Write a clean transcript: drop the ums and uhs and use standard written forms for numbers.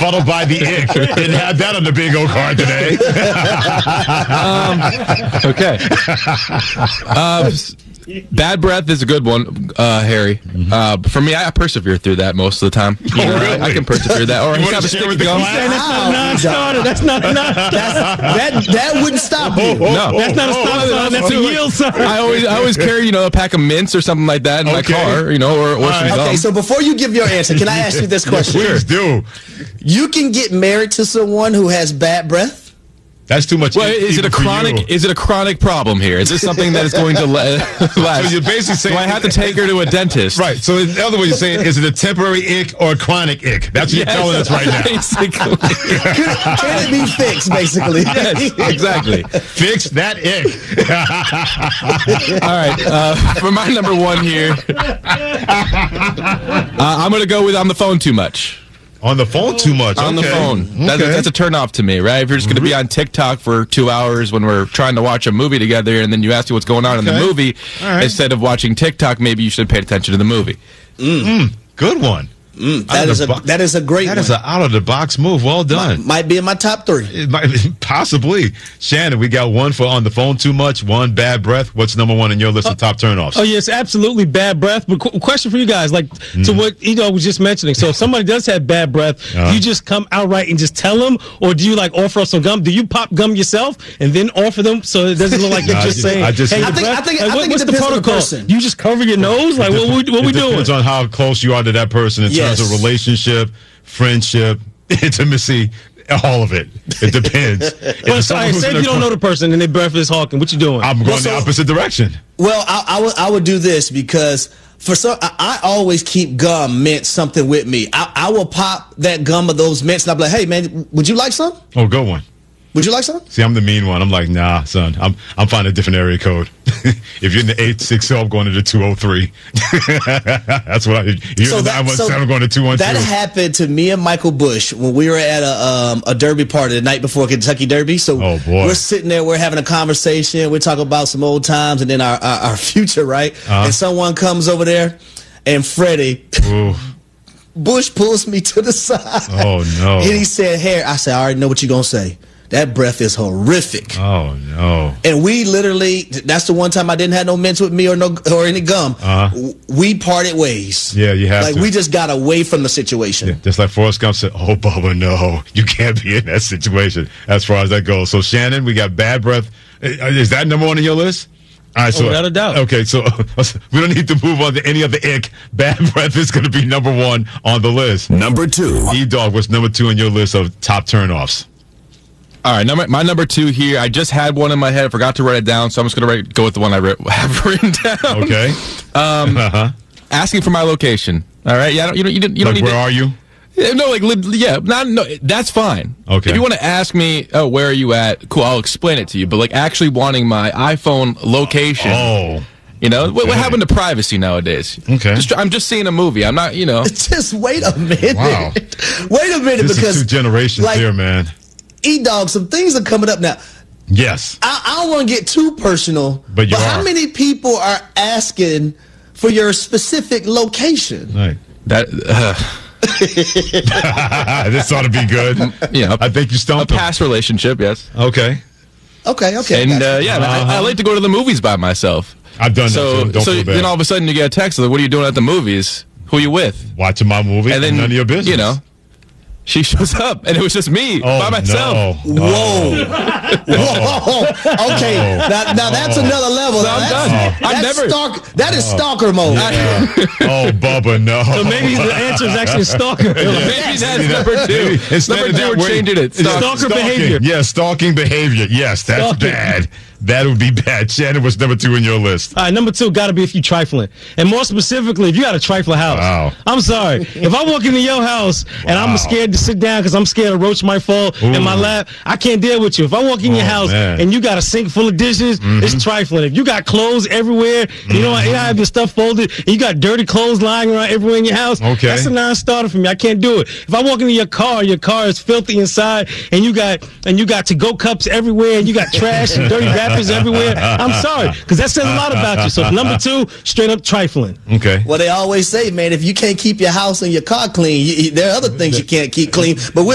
befuddled by the ick. Didn't have that on the bingo card today. Okay. Bad breath is a good one, Harry. For me, I persevere through that most of the time. You know, really? I can persevere that. Or You he's wanna got a share stick with of the gum. class? That's not a non-starter. That's not a non-starter. That wouldn't stop you. No, That's not a stop sign. That's a yield sign. I always carry, a pack of mints or something like that in my car, or some gum. Okay, so before you give your answer, can I ask you this question? Please do. You can get married to someone who has bad breath? That's too much. Well, is it a chronic? Is it a chronic problem here? Is this something that is going to last? So you're basically saying, do I have to take her to a dentist? Right. So in other words, you're saying, is it a temporary ick or a chronic ick? That's what you're telling us right now. Basically. Can it be fixed, basically? Yes, exactly. Fix that ick. All right. For my number one here, I'm going to go with on the phone too much. On the phone too much. On the phone. Okay. That's a turn off to me, right? If you're just going to be on TikTok for 2 hours when we're trying to watch a movie together and then you ask me what's going on in the movie, instead of watching TikTok, maybe you should pay attention to the movie. Good one. That is a great one. That is an out-of-the-box move. Well done. Might be in my top 3. It might, possibly. Shannon, we got one for on the phone too much, one bad breath. What's number one in your list of top turnoffs? Oh, yes, absolutely bad breath. But question for you guys, to what Edo was just mentioning. So if somebody does have bad breath, do you just come outright and just tell them? Or do you offer up some gum? Do you pop gum yourself and then offer them so it doesn't look like you're just saying, I think what's it the depends on the protocol? person. You just cover your nose? What we doing? It depends on how close you are to that person in terms of relationship, friendship, intimacy, all of it. It depends. Well, say if you don't know the person and their breath is hawking, what you doing? I'm going the opposite direction. Well, I would do this because I always keep gum, mint, something with me. I will pop that gum of those mints and I'll be like, hey, man, would you like some? Oh, good one. Would you like some? See, I'm the mean one. I'm like, nah, son. I'm finding a different area code. If you're in the 860, I'm going to the 203. That's what you're in the 917, going to 212. That happened to me and Michael Bush when we were at a derby party the night before Kentucky Derby. So we're sitting there, we're having a conversation, we're talking about some old times and then our future, right? And someone comes over there and Freddie Bush pulls me to the side. Oh, no. And he said, Harry, I said, I already know what you're going to say. That breath is horrific. Oh, no. And we literally, that's the one time I didn't have no mints with me or any gum. We parted ways. Yeah, you have to. We just got away from the situation. Yeah, just like Forrest Gump said, oh, Bubba, no. You can't be in that situation as far as that goes. So, Shannon, we got bad breath. Is that number one on your list? All right, so, without a doubt. Okay, so we don't need to move on to any other ick. Bad breath is going to be number one on the list. Number 2. E-Dog, what's number 2 on your list of top turnoffs? All right, my number 2 here. I just had one in my head. I forgot to write it down, so I'm just going to go with the one I have written down. Okay. Asking for my location. All right. Yeah. You don't need. Where are you? No, that's fine. Okay. If you want to ask me, oh, where are you at? Cool, I'll explain it to you. But actually wanting my iPhone location. What happened to privacy nowadays? Okay. I'm just seeing a movie. I'm not. Just wait a minute. Wow. Wait a minute, this because is 2 generations here, man. E-Dog, some things are coming up now. Yes. I don't want to get too personal, but how many people are asking for your specific location? Right. This ought to be good. I think you stumped a past relationship, yes. Okay. And I like to go to the movies by myself. I've done that too. So then all of a sudden you get a text like, what are you doing at the movies? Who are you with? Watching my movie, and then none of your business. She shows up, and it was just me by myself. No. Whoa. Whoa. Okay. Now that's another level. So I'm done. That is stalker mode. Oh, Bubba, no. So maybe the answer is actually stalker. Maybe that's number 2. Number 2, we're changing it. Stalker behavior. Yeah, stalking behavior. Yes, that's bad. That would be bad. Shannon, what's number 2 in your list? All right, number 2 got to be if you trifling. And more specifically, if you got a trifling house. Wow. I'm sorry. If I walk into your house and I'm scared to sit down because I'm scared a roach might fall in my lap, I can't deal with you. If I walk in your house and you got a sink full of dishes, it's trifling. If you got clothes everywhere, you have your stuff folded, and you got dirty clothes lying around everywhere in your house, that's a non-starter for me. I can't do it. If I walk into your car is filthy inside, and you got to-go cups everywhere, and you got trash and dirty wrappers everywhere, I'm sorry, because that says a lot about you. So number 2, straight up trifling. Okay. Well, they always say, man, if you can't keep your house and your car clean, there are other things you can't keep clean. But